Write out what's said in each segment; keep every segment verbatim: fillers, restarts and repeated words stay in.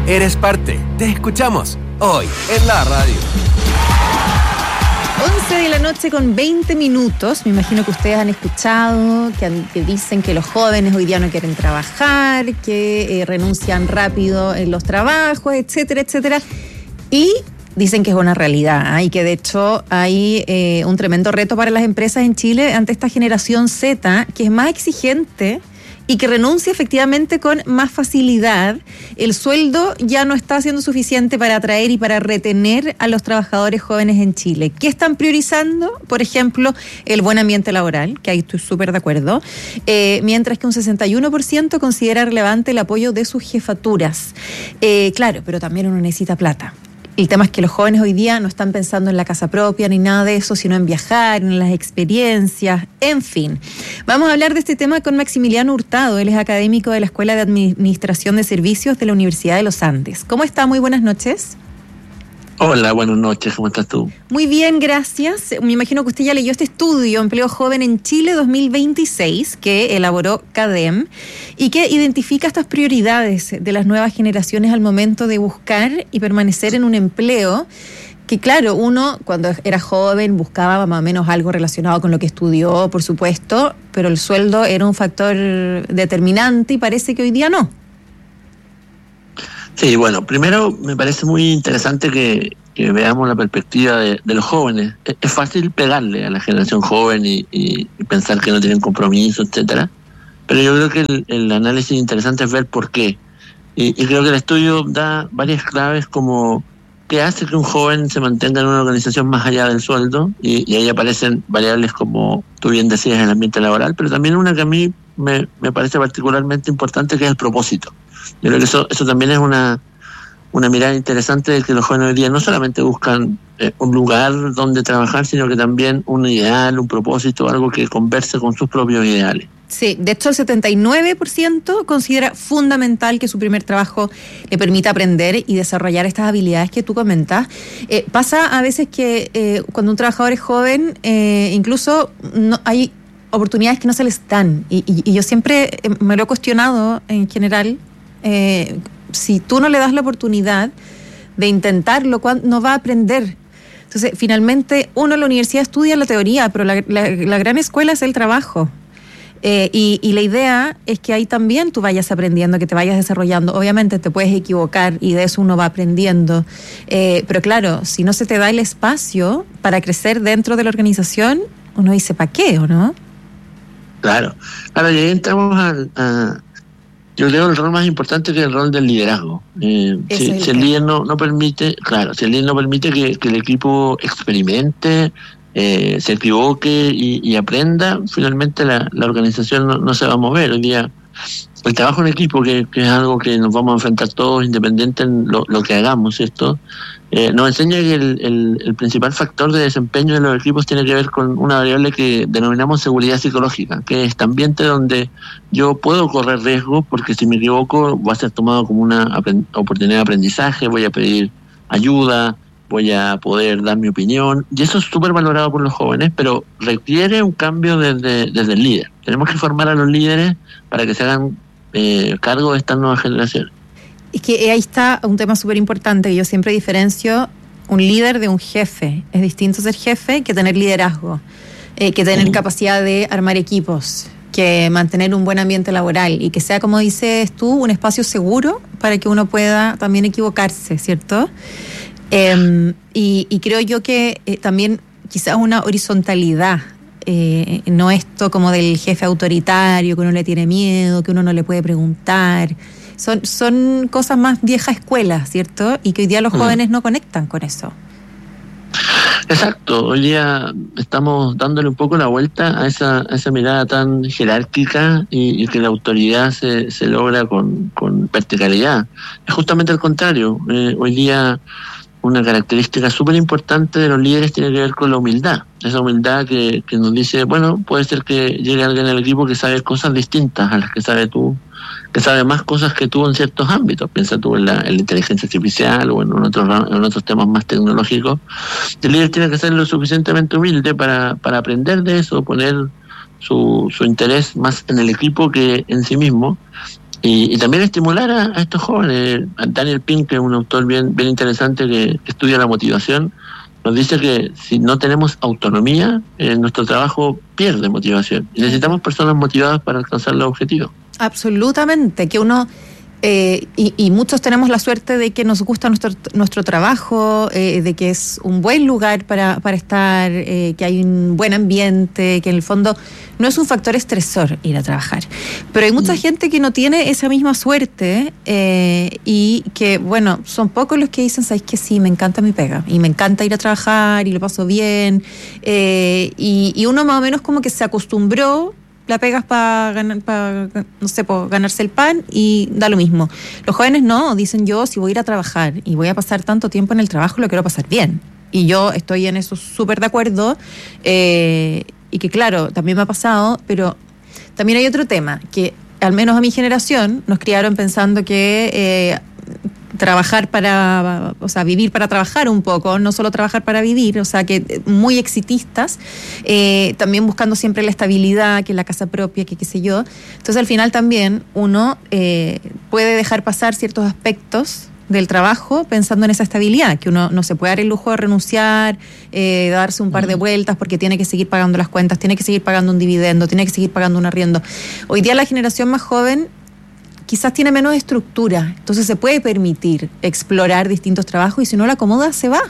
Eres parte. Te escuchamos hoy en la radio. once de la noche con veinte minutos. Me imagino que ustedes han escuchado que, han, que dicen que los jóvenes hoy día no quieren trabajar, que eh, renuncian rápido en los trabajos, etcétera, etcétera. Y dicen que es una realidad, ¿eh? Y que de hecho hay eh, un tremendo reto para las empresas en Chile ante esta generación Z, que es más exigente y que renuncia efectivamente con más facilidad. El sueldo ya no está siendo suficiente para atraer y para retener a los trabajadores jóvenes en Chile. ¿Qué están priorizando? Por ejemplo, el buen ambiente laboral, que ahí estoy súper de acuerdo, eh, mientras que un sesenta y uno por ciento considera relevante el apoyo de sus jefaturas. Eh, claro, pero también uno necesita plata. El tema es que los jóvenes hoy día no están pensando en la casa propia ni nada de eso, sino en viajar, en las experiencias, en fin. Vamos a hablar de este tema con Maximiliano Hurtado. Él es académico de la Escuela de Administración de Servicios de la Universidad de los Andes. ¿Cómo está? Muy buenas noches. Hola, buenas noches, ¿cómo estás tú? Muy bien, gracias. Me imagino que usted ya leyó este estudio, Empleo Joven en Chile dos mil veintiséis, que elaboró CADEM y que identifica estas prioridades de las nuevas generaciones al momento de buscar y permanecer en un empleo. Que claro, uno cuando era joven buscaba más o menos algo relacionado con lo que estudió, por supuesto, pero el sueldo era un factor determinante y parece que hoy día no. Sí, bueno, primero me parece muy interesante que, que veamos la perspectiva de, de los jóvenes. Es, es fácil pegarle a la generación joven y, y, y pensar que no tienen compromiso, etcétera. Pero yo creo que el, el análisis interesante es ver por qué. Y, y creo que el estudio da varias claves como qué hace que un joven se mantenga en una organización más allá del sueldo, y, y ahí aparecen variables como tú bien decías, el ambiente laboral, pero también una que a mí me, me parece particularmente importante, que es el propósito. Yo creo que eso, eso también es una, una mirada interesante de que los jóvenes hoy día no solamente buscan eh, un lugar donde trabajar, sino que también un ideal, un propósito, algo que converse con sus propios ideales. Sí, de hecho el setenta y nueve por ciento considera fundamental que su primer trabajo le permita aprender y desarrollar estas habilidades que tú comentas. Eh, pasa a veces que eh, cuando un trabajador es joven, eh, incluso no hay oportunidades que no se les dan. Y, y, y yo siempre me lo he cuestionado en general. Eh, si tú no le das la oportunidad de intentarlo, no va a aprender. Entonces, finalmente, uno en la universidad estudia la teoría, pero la, la, la gran escuela es el trabajo. Eh, y, y la idea es que ahí también tú vayas aprendiendo, que te vayas desarrollando. Obviamente te puedes equivocar y de eso uno va aprendiendo. Eh, pero claro, si no se te da el espacio para crecer dentro de la organización, uno dice, ¿para qué o no? Claro. Ahora, ya entramos a... a... Yo creo el rol más importante que es el rol del liderazgo. Eh, si, el, si el líder no, no permite, claro, si el líder no permite que, que el equipo experimente, eh, se equivoque y, y aprenda, finalmente la, la organización no, no se va a mover. Hoy día el trabajo en equipo, que, que es algo que nos vamos a enfrentar todos, independiente en lo, lo que hagamos, ¿cierto? Eh, nos enseña que el, el, el principal factor de desempeño de los equipos tiene que ver con una variable que denominamos seguridad psicológica, que es este ambiente donde yo puedo correr riesgos, porque si me equivoco va a ser tomado como una aprend- oportunidad de aprendizaje, voy a pedir ayuda, voy a poder dar mi opinión, y eso es súper valorado por los jóvenes, pero requiere un cambio desde, desde el líder. Tenemos que formar a los líderes para que se hagan eh, cargo de estas nuevas generaciones. Es que ahí está un tema súper importante que yo siempre diferencio un líder de un jefe. Es distinto ser jefe que tener liderazgo, eh, que tener uh-huh. capacidad de armar equipos, que mantener un buen ambiente laboral y que sea, como dices tú, un espacio seguro para que uno pueda también equivocarse, ¿cierto? Eh, y, y creo yo que eh, también quizás una horizontalidad, eh, no esto como del jefe autoritario, que uno le tiene miedo, que uno no le puede preguntar. Son, son cosas más vieja escuela, ¿cierto? Y que hoy día los jóvenes no conectan con eso. Exacto, hoy día estamos dándole un poco la vuelta a esa, a esa mirada tan jerárquica y, y que la autoridad se, se logra con, con verticalidad. Es justamente al contrario. Eh, hoy día una característica súper importante de los líderes tiene que ver con la humildad. Esa humildad que, que nos dice, bueno, puede ser que llegue alguien al equipo que sabe cosas distintas a las que sabes tú, que sabe más cosas que tú en ciertos ámbitos. Piensa tú en la, en la inteligencia artificial o en otros, en otros temas más tecnológicos. El líder tiene que ser lo suficientemente humilde para, para aprender de eso, poner su, su interés más en el equipo que en sí mismo, Y, y también estimular a, a estos jóvenes. Daniel Pink, que es un autor bien, bien interesante que estudia la motivación, nos dice que si no tenemos autonomía, eh, nuestro trabajo pierde motivación. Y necesitamos personas motivadas para alcanzar los objetivos. Absolutamente, que uno... Eh, y, y muchos tenemos la suerte de que nos gusta nuestro nuestro trabajo, eh, de que es un buen lugar para, para estar, eh, que hay un buen ambiente, que en el fondo no es un factor estresor ir a trabajar. Pero hay mucha mm. gente que no tiene esa misma suerte eh, y que, bueno, son pocos los que dicen, ¿sabes qué? Sí, me encanta mi pega y me encanta ir a trabajar y lo paso bien. Eh, y, y uno más o menos como que se acostumbró. La pegas para ganar, para, no sé, para ganarse el pan y da lo mismo. Los jóvenes no, dicen yo, si voy a ir a trabajar y voy a pasar tanto tiempo en el trabajo, lo quiero pasar bien. Y yo estoy en eso súper de acuerdo. Eh, y que claro, también me ha pasado, pero también hay otro tema, que al menos a mi generación nos criaron pensando que... Eh, trabajar para, o sea, vivir para trabajar un poco, no solo trabajar para vivir, o sea, que muy exitistas, eh, también buscando siempre la estabilidad, que la casa propia, que qué sé yo. Entonces, al final también uno eh, puede dejar pasar ciertos aspectos del trabajo pensando en esa estabilidad, que uno no se puede dar el lujo de renunciar, eh, darse un par de vueltas porque tiene que seguir pagando las cuentas, tiene que seguir pagando un dividendo, tiene que seguir pagando un arriendo. Hoy día la generación más joven quizás tiene menos estructura, entonces se puede permitir explorar distintos trabajos y si no la acomoda, se va.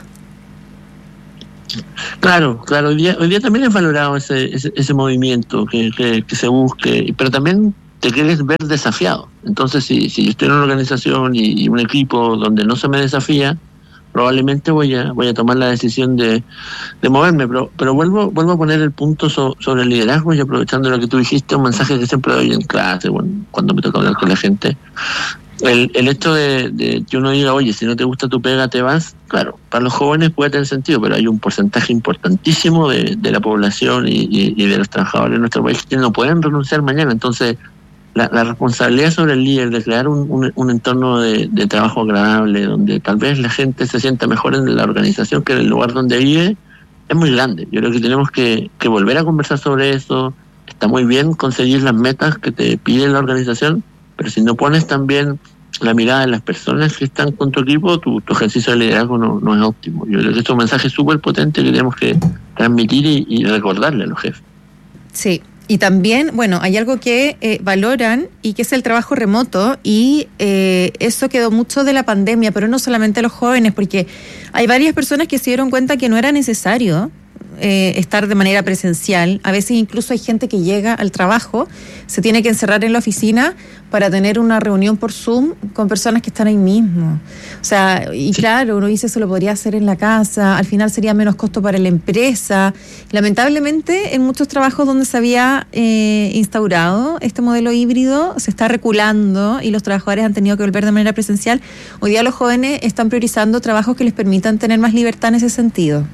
Claro, claro, hoy día, hoy día también es valorado ese, ese, ese movimiento que, que, que se busque, pero también te quieres ver desafiado. Entonces, si, si yo estoy en una organización y, y un equipo donde no se me desafía, probablemente voy a voy a tomar la decisión de, de moverme, pero pero vuelvo vuelvo a poner el punto so, sobre el liderazgo y aprovechando lo que tú dijiste, un mensaje que siempre doy en clase, bueno, cuando me toca hablar con la gente, el, el hecho de, de que uno diga, oye, si no te gusta tu pega, te vas, claro, para los jóvenes puede tener sentido, pero hay un porcentaje importantísimo de, de la población y, y, y de los trabajadores de nuestro país que no pueden renunciar mañana, entonces La, la responsabilidad sobre el líder de crear un, un, un entorno de, de trabajo agradable, donde tal vez la gente se sienta mejor en la organización que en el lugar donde vive, es muy grande. Yo creo que tenemos que, que volver a conversar sobre eso. Está muy bien conseguir las metas que te pide la organización, pero si no pones también la mirada de las personas que están con tu equipo, tu, tu ejercicio de liderazgo no, no es óptimo. Yo creo que este es un mensaje súper potente que tenemos que transmitir y, y recordarle a los jefes. Sí. Y también, bueno, hay algo que eh, valoran y que es el trabajo remoto y eh, eso quedó mucho de la pandemia, pero no solamente los jóvenes, porque hay varias personas que se dieron cuenta que no era necesario eh, estar de manera presencial. A veces incluso hay gente que llega al trabajo, se tiene que encerrar en la oficina para tener una reunión por Zoom con personas que están ahí mismo. O sea, y claro, uno dice eso lo podría hacer en la casa, al final sería menos costo para la empresa. Lamentablemente, en muchos trabajos donde se había eh, instaurado este modelo híbrido, se está reculando y los trabajadores han tenido que volver de manera presencial. Hoy día los jóvenes están priorizando trabajos que les permitan tener más libertad en ese sentido.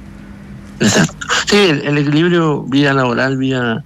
Exacto. Sí, el, el equilibrio vida laboral, vida...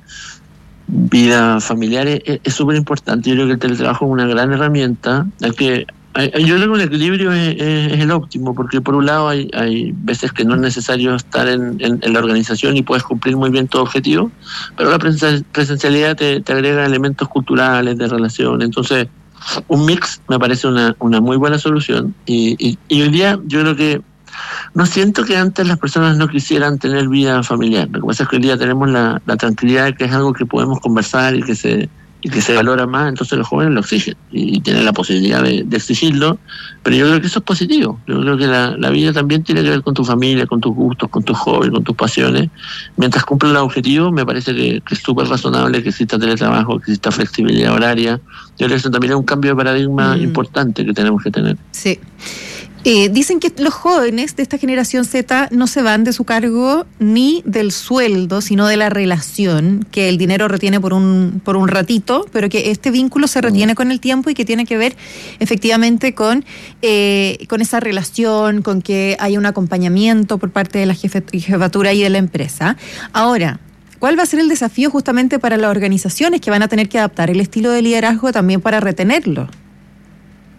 vida familiar es súper importante. Yo creo que el teletrabajo es una gran herramienta. Hay que, hay, yo creo que el equilibrio es, es, es el óptimo, porque por un lado hay, hay veces que no es necesario estar en, en, en la organización y puedes cumplir muy bien tu objetivo, pero la presencialidad te, te agrega elementos culturales, de relación. Entonces, un mix me parece una, una muy buena solución. Y, y, y hoy día yo creo que no siento que antes las personas no quisieran tener vida familiar. Lo que pasa es que hoy día tenemos la, la tranquilidad de que es algo que podemos conversar y que se y que se valora más, entonces los jóvenes lo exigen y, y tienen la posibilidad de, de exigirlo, pero yo creo que eso es positivo. Yo creo que la, la vida también tiene que ver con tu familia, con tus gustos, con tus hobbies, con tus pasiones. Mientras cumplen los objetivos, me parece que, que es súper razonable que exista teletrabajo, que exista flexibilidad horaria. Yo creo que eso también es un cambio de paradigma mm. importante que tenemos que tener. Sí. Eh, dicen que los jóvenes de esta generación Z no se van de su cargo ni del sueldo, sino de la relación, que el dinero retiene por un por un ratito, pero que este vínculo se retiene con el tiempo y que tiene que ver efectivamente con, eh, con esa relación, con que haya un acompañamiento por parte de la jefe, jefatura y de la empresa. Ahora, ¿cuál va a ser el desafío justamente para las organizaciones que van a tener que adaptar el estilo de liderazgo también para retenerlo?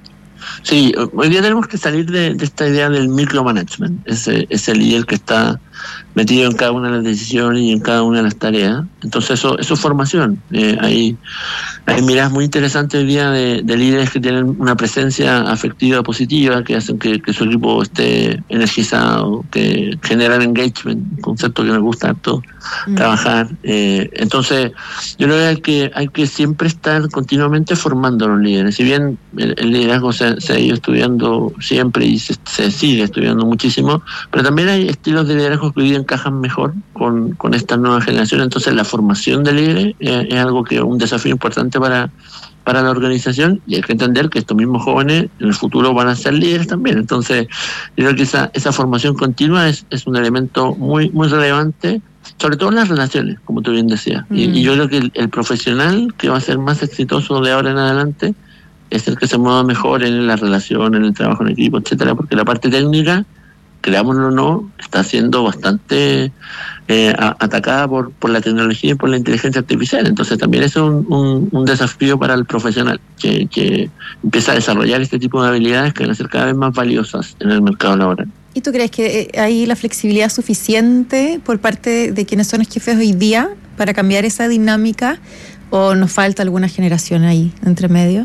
Sí, hoy día tenemos que salir de, de esta idea del micromanagement, ese, ese líder que está metido en cada una de las decisiones y en cada una de las tareas. Entonces eso, eso es formación. Eh, hay, hay miradas muy interesantes hoy día de, de líderes que tienen una presencia afectiva positiva, que hacen que, que su equipo esté energizado, que generan engagement, un concepto que me gusta harto mm. trabajar. Eh, entonces yo creo que hay que, hay que siempre estar continuamente formando a los líderes. Si bien el, el liderazgo se, se ha ido estudiando siempre y se, se sigue estudiando muchísimo, pero también hay estilos de liderazgo que hoy día encajan mejor con, con esta nueva generación. Entonces la formación de líderes eh, es algo que es un desafío importante para, para la organización, y hay que entender que estos mismos jóvenes en el futuro van a ser líderes también. Entonces yo creo que esa, esa formación continua es, es un elemento muy, muy relevante, sobre todo en las relaciones, como tú bien decías. Mm. Y, y yo creo que el, el profesional que va a ser más exitoso de ahora en adelante es el que se mueva mejor en la relación, en el trabajo en equipo, etcétera, porque la parte técnica, creámoslo o no, está siendo bastante eh, a, atacada por, por la tecnología y por la inteligencia artificial. Entonces también es un, un, un desafío para el profesional que, que empieza a desarrollar este tipo de habilidades que van a ser cada vez más valiosas en el mercado laboral. ¿Y tú crees que hay la flexibilidad suficiente por parte de quienes son los jefes hoy día para cambiar esa dinámica, o nos falta alguna generación ahí entre medio?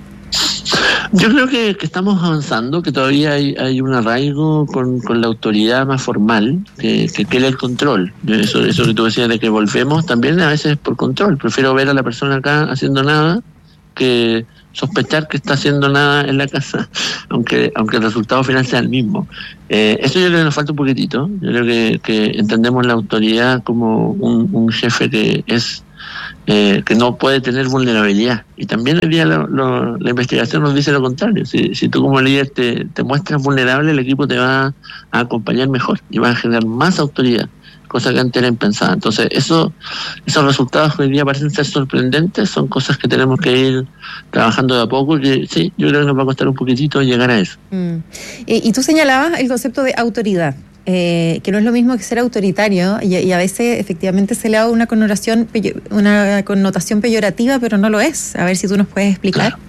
Yo creo que, que estamos avanzando, que todavía hay, hay un arraigo con, con la autoridad más formal, que, que quiere el control. Eso, eso que tú decías de que volvemos, también a veces por control. Prefiero ver a la persona acá haciendo nada que sospechar que está haciendo nada en la casa, aunque aunque el resultado final sea el mismo. Eh, eso yo creo que nos falta un poquitito. Yo creo que, que entendemos la autoridad como un, un jefe que es Eh, que no puede tener vulnerabilidad. Y también hoy día lo, lo, la investigación nos dice lo contrario. Si, si tú como líder te, te muestras vulnerable, el equipo te va a acompañar mejor y va a generar más autoridad, cosa que antes era impensada. Entonces eso, esos resultados que hoy día parecen ser sorprendentes son cosas que tenemos que ir trabajando de a poco, y que sí, yo creo que nos va a costar un poquitito llegar a eso. Mm. Y, y tú señalabas el concepto de autoridad. Eh, que no es lo mismo que ser autoritario, y, y a veces efectivamente se le da una connotación una connotación peyorativa, pero no lo es. A ver si tú nos puedes explicar. Claro.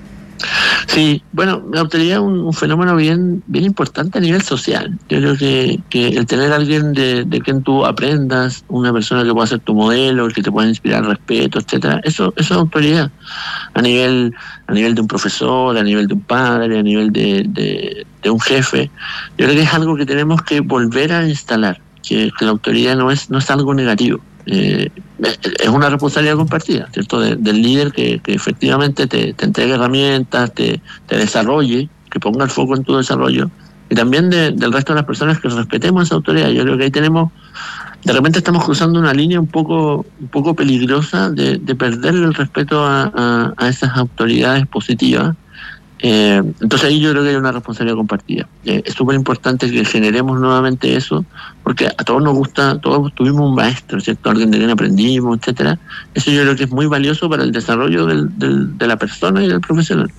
Sí, bueno, la autoridad es un, un fenómeno bien bien importante a nivel social. Yo creo que, que el tener a alguien de, de quien tú aprendas, una persona que pueda ser tu modelo, que te pueda inspirar respeto, etcétera, eso, eso es autoridad a nivel a nivel de un profesor, a nivel de un padre, a nivel de, de, de un jefe. Yo creo que es algo que tenemos que volver a instalar, que, que la autoridad no es no es algo negativo. Eh, es una responsabilidad compartida, ¿cierto? De, del líder que, que efectivamente te, te entregue herramientas, te, te desarrolle, que ponga el foco en tu desarrollo, y también de, del resto de las personas que respetemos esa autoridad. Yo creo que ahí tenemos, de repente estamos cruzando una línea un poco un poco peligrosa de, de perderle el respeto a, a, a esas autoridades positivas. Eh, entonces ahí yo creo que hay una responsabilidad compartida. Eh, es súper importante que generemos nuevamente eso, porque a todos nos gusta, todos tuvimos un maestro, ¿cierto? Alguien de quien aprendimos, etcétera. Eso yo creo que es muy valioso para el desarrollo del, del, de la persona y del profesional.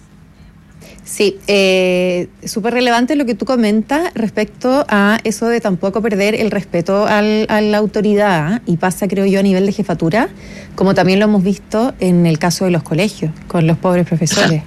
Sí, eh, súper relevante lo que tú comentas respecto a eso de tampoco perder el respeto al, a la autoridad, y pasa, creo yo, a nivel de jefatura, como también lo hemos visto en el caso de los colegios, con los pobres profesores.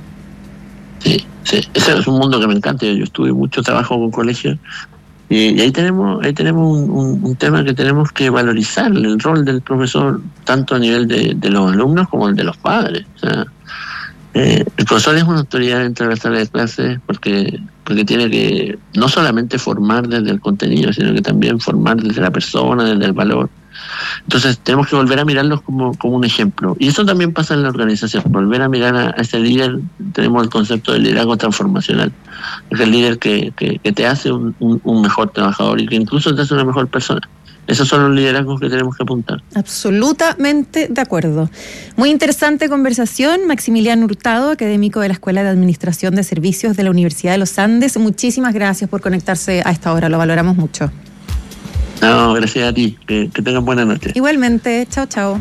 Sí, sí, ese es un mundo que me encanta. Yo estuve mucho trabajo con colegios, y, y ahí tenemos ahí tenemos un, un, un tema que tenemos que valorizar, el rol del profesor, tanto a nivel de, de los alumnos como el de los padres. O sea, eh, el profesor es una autoridad dentro de la sala de clases, porque porque tiene que no solamente formar desde el contenido, sino que también formar desde la persona, desde el valor. Entonces tenemos que volver a mirarlos como, como un ejemplo, y eso también pasa en la organización, volver a mirar a, a ese líder. Tenemos el concepto de liderazgo transformacional, es el líder que, que, que te hace un, un, un mejor trabajador y que incluso te hace una mejor persona. Esos son los liderazgos que tenemos que apuntar. Absolutamente de acuerdo. Muy interesante conversación. Maximiliano Hurtado, académico de la Escuela de Administración de Servicios de la Universidad de los Andes. Muchísimas gracias por conectarse a esta hora, lo valoramos mucho. No, gracias a ti. Que, que tengan buena noche. Igualmente. Chao, chao.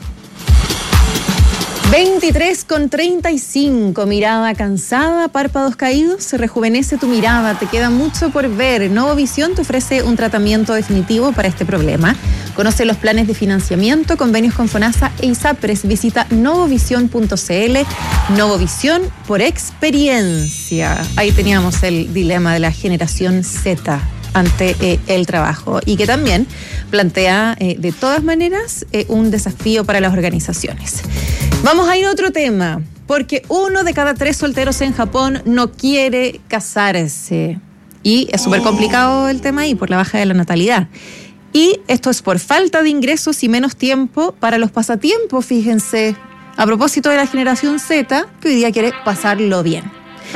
veintitrés con treinta y cinco, mirada cansada, párpados caídos, se rejuvenece tu mirada, te queda mucho por ver. Novovisión te ofrece un tratamiento definitivo para este problema. Conoce los planes de financiamiento, convenios con FONASA e ISAPRES. Visita novovisión punto c l. Novovisión por experiencia. Ahí teníamos el dilema de la generación Z. ante eh, el trabajo y que también plantea eh, de todas maneras eh, un desafío para las organizaciones. Vamos a ir a otro tema, porque uno de cada tres solteros en Japón no quiere casarse y es súper complicado el tema ahí por la baja de la natalidad. Y esto es por falta de ingresos y menos tiempo para los pasatiempos, fíjense, a propósito de la generación Z, que hoy día quiere pasarlo bien.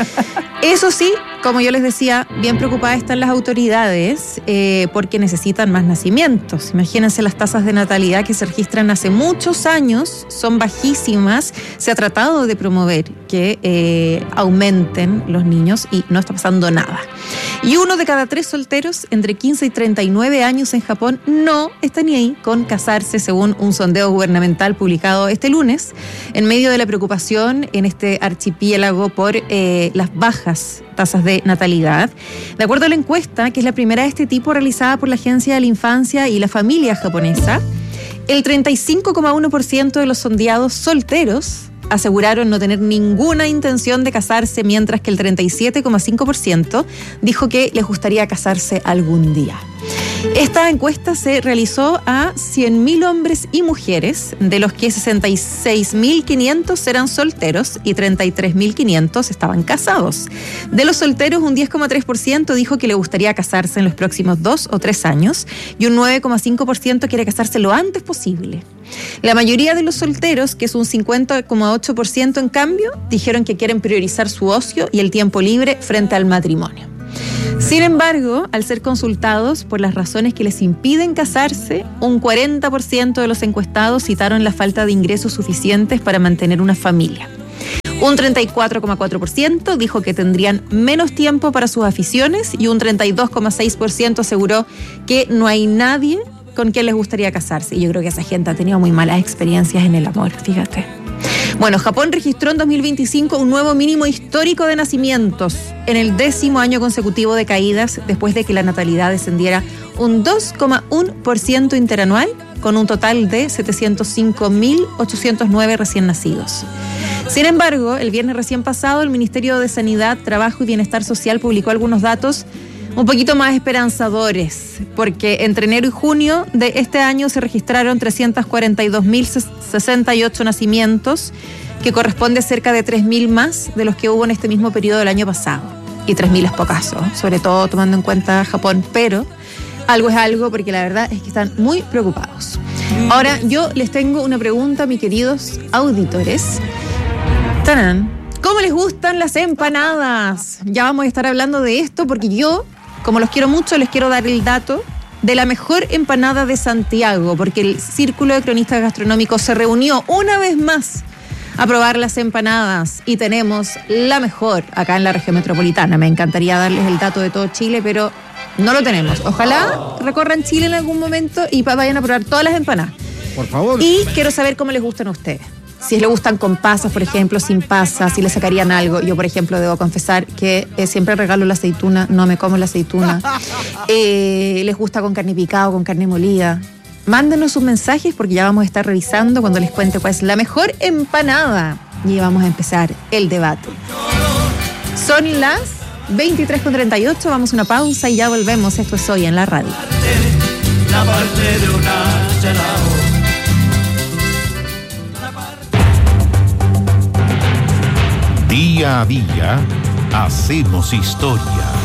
Eso sí, como yo les decía, bien preocupadas están las autoridades eh, porque necesitan más nacimientos. Imagínense las tasas de natalidad que se registran hace muchos años, son bajísimas. Se ha tratado de promover que eh, aumenten los niños y no está pasando nada. Y uno de cada tres solteros entre quince y treinta y nueve años en Japón no está ni ahí con casarse, según un sondeo gubernamental publicado este lunes, en medio de la preocupación en este archipiélago por eh, las bajas tasas de natalidad. De acuerdo a la encuesta, que es la primera de este tipo realizada por la Agencia de la Infancia y la Familia japonesa, el treinta y cinco coma uno por ciento de los sondeados solteros aseguraron no tener ninguna intención de casarse, mientras que el treinta y siete coma cinco por ciento dijo que les gustaría casarse algún día. Esta encuesta se realizó a cien mil hombres y mujeres, de los que sesenta y seis mil quinientos eran solteros y treinta y tres mil quinientos estaban casados. De los solteros, un diez coma tres por ciento dijo que le gustaría casarse en los próximos dos o tres años y un nueve coma cinco por ciento quiere casarse lo antes posible. La mayoría de los solteros, que es un cincuenta coma ocho por ciento en cambio, dijeron que quieren priorizar su ocio y el tiempo libre frente al matrimonio. Sin embargo, al ser consultados por las razones que les impiden casarse, un cuarenta por ciento de los encuestados citaron la falta de ingresos suficientes para mantener una familia. Un treinta y cuatro coma cuatro por ciento dijo que tendrían menos tiempo para sus aficiones y un treinta y dos coma seis por ciento aseguró que no hay nadie con quien les gustaría casarse. Y yo creo que esa gente ha tenido muy malas experiencias en el amor, fíjate. Bueno, Japón registró en dos mil veinticinco un nuevo mínimo histórico de nacimientos, en el décimo año consecutivo de caídas, después de que la natalidad descendiera un dos coma uno por ciento interanual, con un total de setecientos cinco mil ochocientos nueve recién nacidos. Sin embargo, el viernes recién pasado, el Ministerio de Sanidad, Trabajo y Bienestar Social publicó algunos datos un poquito más esperanzadores, porque entre enero y junio de este año se registraron trescientos cuarenta y dos mil sesenta y ocho nacimientos, que corresponde a cerca de tres mil más de los que hubo en este mismo periodo del año pasado. Y tres mil es pocaso, sobre todo tomando en cuenta Japón, pero algo es algo, porque la verdad es que están muy preocupados. Ahora, yo les tengo una pregunta, mis queridos auditores. ¡Tarán! ¿Cómo les gustan las empanadas? Ya vamos a estar hablando de esto, porque yo, como los quiero mucho, les quiero dar el dato de la mejor empanada de Santiago, porque el Círculo de Cronistas Gastronómicos se reunió una vez más a probar las empanadas y tenemos la mejor acá en la región metropolitana. Me encantaría darles el dato de todo Chile, pero no lo tenemos. Ojalá recorran Chile en algún momento y vayan a probar todas las empanadas. Por favor. Y quiero saber cómo les gustan a ustedes. Si les gustan con pasas, por ejemplo, sin pasas, si les sacarían algo. Yo, por ejemplo, debo confesar que eh, siempre regalo la aceituna, no me como la aceituna. Eh, les gusta con carne picada o con carne molida. Mándenos sus mensajes, porque ya vamos a estar revisando cuando les cuente cuál es la mejor empanada. Y vamos a empezar el debate. Son las veintitrés con treinta y ocho, vamos a una pausa y ya volvemos. Esto es Hoy en la Radio. La parte de una chalao. Día a día hacemos historia.